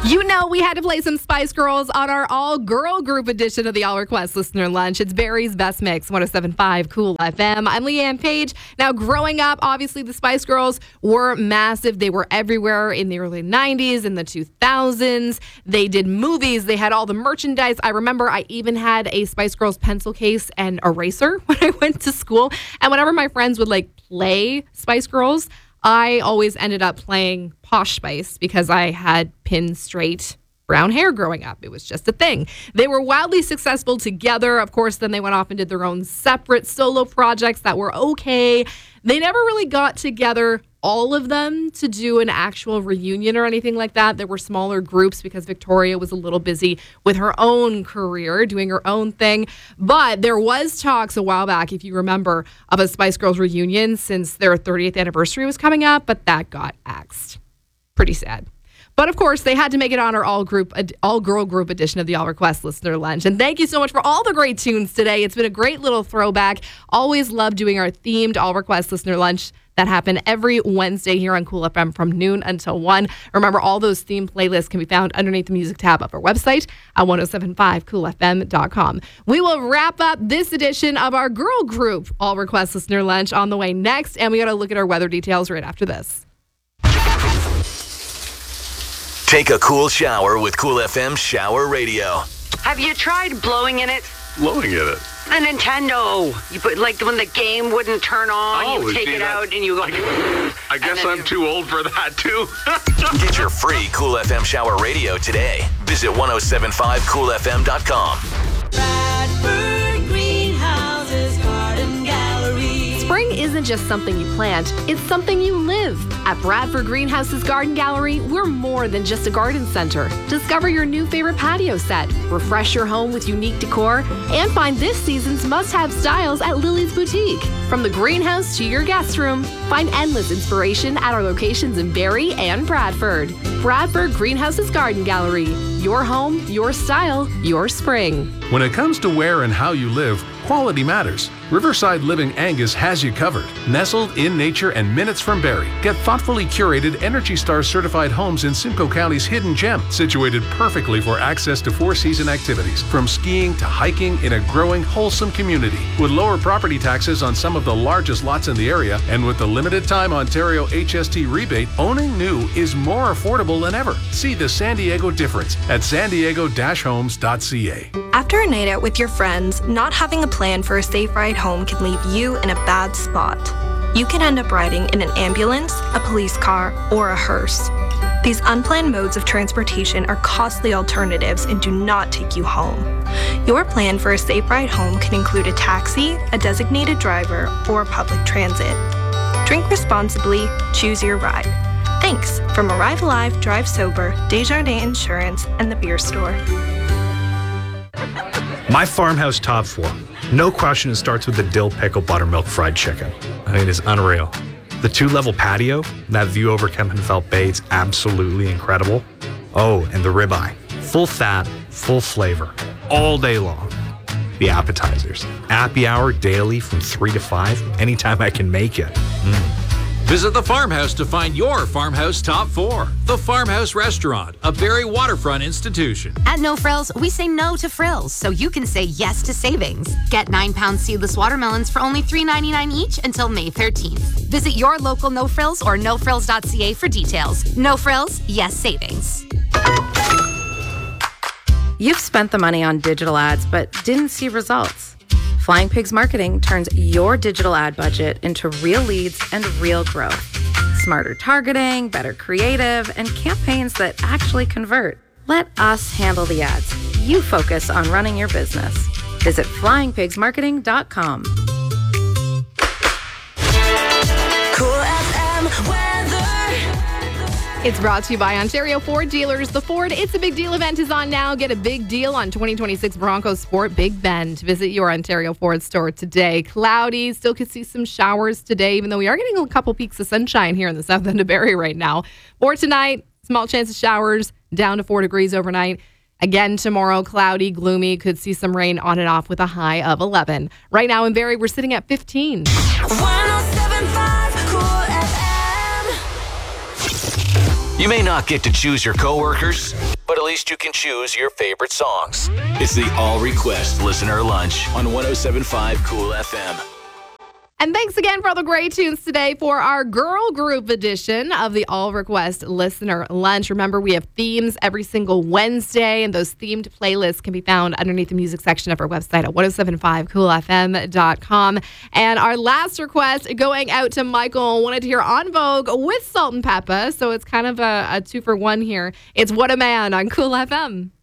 You know, we had to play some Spice Girls on our all-girl group edition of the All Request Listener Lunch. It's Barry's Best Mix, 107.5 Cool FM. I'm Leanne Page. Now, growing up, obviously, the Spice Girls were massive. They were everywhere in the early 90s, in the 2000s. They did movies. They had all the merchandise. I remember I even had a Spice Girls pencil case and eraser when I went to school. And whenever my friends would, play Spice Girls, I always ended up playing Posh Spice because I had pin straight brown hair growing up. It was just a thing. They were wildly successful together. Of course, then they went off and did their own separate solo projects that were okay. They never really got together, all of them, to do an actual reunion or anything like that. There were smaller groups because Victoria was a little busy with her own career, doing her own thing. But there was talks a while back, if you remember, of a Spice Girls reunion since their 30th anniversary was coming up, but that got axed. Pretty sad. But of course, they had to make it on our all-girl group edition of the All Request Listener Lunch. And thank you so much for all the great tunes today. It's been a great little throwback. Always love doing our themed All Request Listener Lunch that happen every Wednesday here on Cool FM from noon until 1. Remember, all those themed playlists can be found underneath the music tab of our website at 1075coolfm.com. We will wrap up this edition of our girl group All Request Listener Lunch on the way next. And we got to look at our weather details right after this. Take a cool shower with Cool FM Shower Radio. Have you tried blowing in it? Blowing in it? A Nintendo. You put when the game wouldn't turn on, you take it out and you go. I guess I'm too old for that too. Get your free Cool FM Shower Radio today. Visit 1075coolfm.com. Bradford Greenhouses Garden Gallery. Spring isn't just something you plant, it's something you live. At Bradford Greenhouses Garden Gallery, we're more than just a garden center. Discover your new favorite patio set, refresh your home with unique decor, and find this season's must-have styles at Lily's Boutique. From the greenhouse to your guest room, find endless inspiration at our locations in Barrie and Bradford. Bradford Greenhouses Garden Gallery. Your home, your style, your spring. When it comes to where and how you live, quality matters. Riverside Living Angus has you covered. Nestled in nature and minutes from Barrie. Get thoughtfully curated Energy Star certified homes in Simcoe County's hidden gem, situated perfectly for access to four-season activities, from skiing to hiking in a growing, wholesome community. With lower property taxes on some of the largest lots in the area, and with the limited time Ontario HST rebate, owning new is more affordable than ever. See the San Diego difference at sandiego-homes.ca. After a night out with your friends, not having a plan for a safe ride home can leave you in a bad spot. You can end up riding in an ambulance, a police car, or a hearse. These unplanned modes of transportation are costly alternatives and do not take you home. Your plan for a safe ride home can include a taxi, a designated driver, or public transit. Drink responsibly, choose your ride. Thanks from Arrive Alive, Drive Sober, Desjardins Insurance, and the Beer Store. My farmhouse top 4. No question, it starts with the dill pickle buttermilk fried chicken. I mean, it's unreal. The 2-level patio, that view over Kempenfelt Bay, it's absolutely incredible. Oh, and the ribeye. Full fat, full flavor, all day long. The appetizers. Happy hour daily from 3 to 5, anytime I can make it. Visit the Farmhouse to find your Farmhouse Top 4. The Farmhouse Restaurant, a Barrie waterfront institution. At No Frills, we say no to frills, so you can say yes to savings. Get 9-pound seedless watermelons for only $3.99 each until May 13th. Visit your local No Frills or nofrills.ca for details. No Frills, yes savings. You've spent the money on digital ads but didn't see results. Flying Pigs Marketing turns your digital ad budget into real leads and real growth. Smarter targeting, better creative, and campaigns that actually convert. Let us handle the ads. You focus on running your business. Visit flyingpigsmarketing.com. Cool FM weather. It's brought to you by Ontario Ford Dealers. The Ford It's a Big Deal event is on now. Get a big deal on 2026 Bronco Sport Big Bend. Visit your Ontario Ford store today. Cloudy, still could see some showers today, even though we are getting a couple peaks of sunshine here in the south end of Barrie right now. For tonight, small chance of showers, down to 4 degrees overnight. Again tomorrow, cloudy, gloomy, could see some rain on and off with a high of 11. Right now in Barrie, we're sitting at 15. 1075 Cool FM. You may not get to choose your coworkers, but at least you can choose your favorite songs. It's the All Request Listener Lunch on 107.5 Cool FM. And thanks again for all the great tunes today for our girl group edition of the All Request Listener Lunch. Remember, we have themes every single Wednesday, and those themed playlists can be found underneath the music section of our website at 1075coolfm.com. And our last request going out to Michael, wanted to hear En Vogue with Salt and Peppa. So it's kind of a 2-for-1 here. It's What a Man on Cool FM.